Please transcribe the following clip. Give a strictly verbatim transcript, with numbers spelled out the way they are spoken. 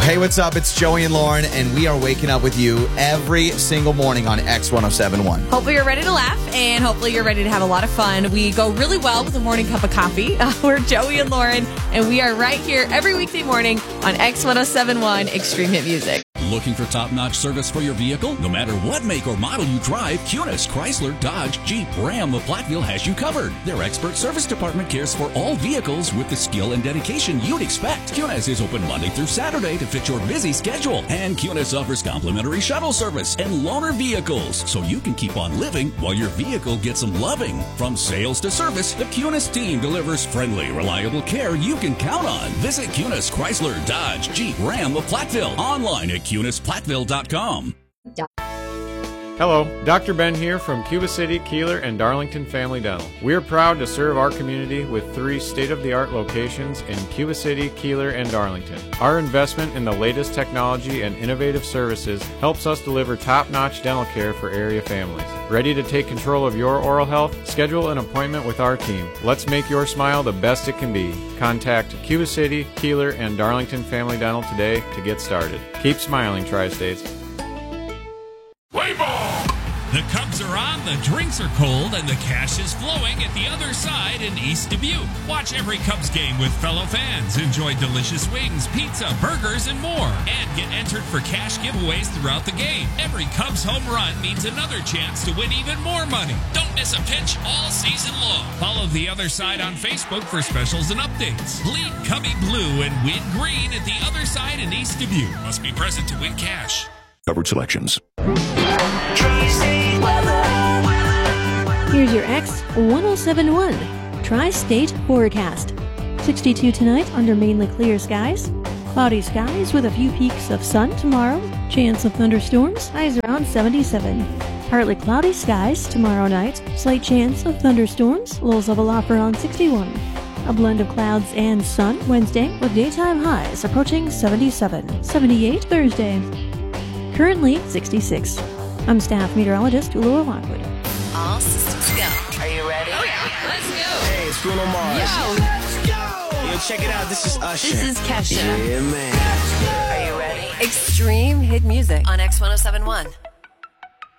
Hey, what's up? It's Joey and Lauren, and we are waking up with you every single morning on X one oh seven point one. Hopefully you're ready to laugh, and hopefully you're ready to have a lot of fun. We go really well with a morning cup of coffee. Uh, we're Joey and Lauren, and we are right here every weekday morning on X one oh seven point one Extreme Hit Music. Looking for top-notch service for your vehicle? No matter what make or model you drive, Cunis, Chrysler, Dodge, Jeep, Ram of Platteville has you covered. Their expert service department cares for all vehicles with the skill and dedication you'd expect. Cunis is open Monday through Saturday to fit your busy schedule. And Cunis offers complimentary shuttle service and loaner vehicles, so you can keep on living while your vehicle gets some loving. From sales to service, the Cunis team delivers friendly, reliable care you can count on. Visit Cunis, Chrysler, Dodge, Jeep, Ram of Platteville. Online at Cunis Platteville dot com. Hello, Doctor Ben here from Cuba City, Keeler, and Darlington Family Dental. We're proud to serve our community with three state-of-the-art locations in Cuba City, Keeler, and Darlington. Our investment in the latest technology and innovative services helps us deliver top-notch dental care for area families. Ready to take control of your oral health? Schedule an appointment with our team. Let's make your smile the best it can be. Contact Cuba City, Keeler, and Darlington Family Dental today to get started. Keep smiling, Tri-States. Play ball! The Cubs are on, the drinks are cold, and the cash is flowing at the other side in East Dubuque. Watch every Cubs game with fellow fans. Enjoy delicious wings, pizza, burgers, and more. And get entered for cash giveaways throughout the game. Every Cubs home run means another chance to win even more money. Don't miss a pitch all season long. Follow The Other Side on Facebook for specials and updates. Bleed Cubby Blue and win green at The Other Side in East Dubuque. Must be present to win cash. Covered selections. Here's your X one oh seven point one Tri-State Forecast. sixty-two tonight under mainly clear skies. Cloudy skies with a few peaks of sun tomorrow. Chance of thunderstorms, highs around seventy-seven. Partly cloudy skies tomorrow night. Slight chance of thunderstorms, lows level off around sixty-one. A blend of clouds and sun Wednesday with daytime highs approaching seventy-seven. seventy-eight Thursday. Currently sixty-six. I'm staff meteorologist Laura Lockwood. All systems go. Are you ready? Oh yeah, let's go. Hey, it's Bruno Mars. Yo, let's go. Yo, check it out. This is Usher. This is Kesha. Yeah, man. Are you ready? Extreme Hit Music on X one oh seven point one.